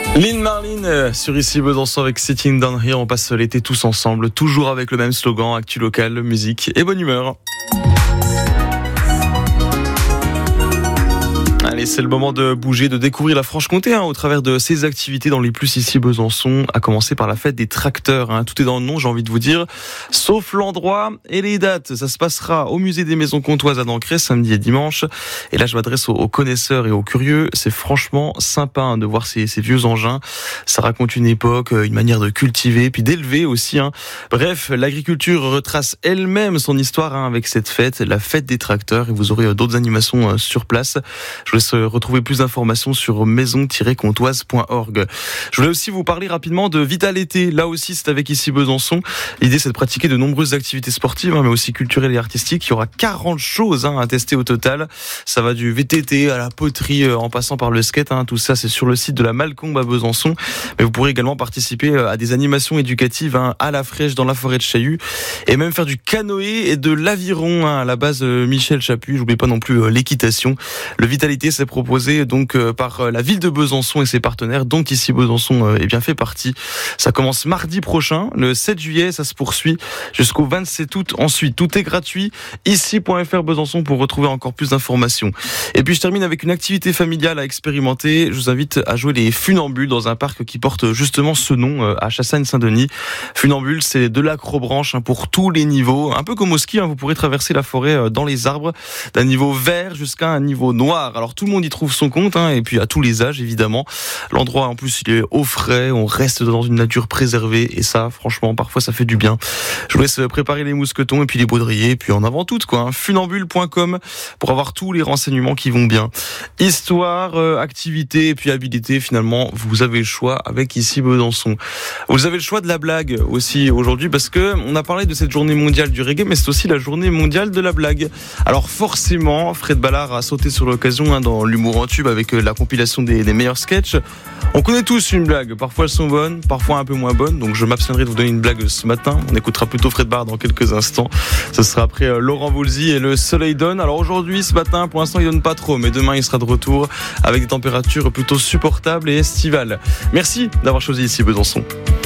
Lynn Marlin sur Ici Besançon avec Sitting Down Here. On passe l'été tous ensemble, toujours avec le même slogan, actu local, musique et bonne humeur. Allez, c'est le moment de bouger, de découvrir la Franche-Comté au travers de ses activités dans les plus ici Besançon, à commencer par la fête des tracteurs. Tout est dans le nom, j'ai envie de vous dire, sauf l'endroit et les dates. Ça se passera au musée des Maisons Comtoises à Dancray, samedi et dimanche. Et là, je m'adresse aux connaisseurs et aux curieux. C'est franchement sympa de voir ces vieux engins. Ça raconte une époque, une manière de cultiver, puis d'élever aussi. Bref, l'agriculture retrace elle-même son histoire avec cette fête, la fête des tracteurs. Et vous aurez d'autres animations sur place. Je vous laisse retrouver plus d'informations sur maison-comtoise.org. Je voulais aussi vous parler rapidement de Vital Été. Là aussi, c'est avec Ici Besançon. L'idée, c'est de pratiquer de nombreuses activités sportives, mais aussi culturelles et artistiques. Il y aura 40 choses à tester au total. Ça va du VTT à la poterie, en passant par le skate. Tout ça, c'est sur le site de la Malcombe à Besançon. Mais vous pourrez également participer à des animations éducatives à la fraîche dans la forêt de Chaillu, et même faire du canoë et de l'aviron à la base Michel Chaput. J'oublie pas non plus l'équitation. Le Vitalité, c'est proposé donc par la ville de Besançon et ses partenaires. Donc Ici Besançon fait partie. Ça commence mardi prochain, le 7 juillet, ça se poursuit jusqu'au 27 août. Ensuite, tout est gratuit. Ici.fr Besançon pour retrouver encore plus d'informations. Et puis je termine avec une activité familiale à expérimenter. Je vous invite à jouer les funambules dans un parc qui porte justement ce nom à Chassagne-Saint-Denis. Funambule, c'est de l'acrobranche pour tous les niveaux. Un peu comme au ski, vous pourrez traverser la forêt dans les arbres d'un niveau vert jusqu'à un niveau noir. Alors tout le monde y trouve son compte, et puis à tous les âges évidemment. L'endroit en plus il est au frais, on reste dans une nature préservée et ça franchement parfois ça fait du bien. Je vous laisse préparer les mousquetons et puis les baudriers, puis en avant toutes funambule.com pour avoir tous les renseignements qui vont bien. Histoire, activité et puis habilité, finalement vous avez le choix avec Ici Besançon. Vous avez le choix de la blague aussi aujourd'hui parce que on a parlé de cette journée mondiale du reggae, mais c'est aussi la journée mondiale de la blague. Alors forcément Fred Ballard a sauté sur l'occasion dans l'humour en tube avec la compilation des meilleurs sketchs. On connaît tous une blague, parfois elles sont bonnes, parfois un peu moins bonnes, donc je m'abstiendrai de vous donner une blague ce matin. On écoutera plutôt Fred Ballard dans quelques instants. Ce sera après Laurent Voulzy et Le Soleil donne. Alors aujourd'hui, ce matin, pour l'instant il donne pas trop, mais demain il sera de retour avec des températures plutôt supportables et estivales. Merci d'avoir choisi Ici Besançon.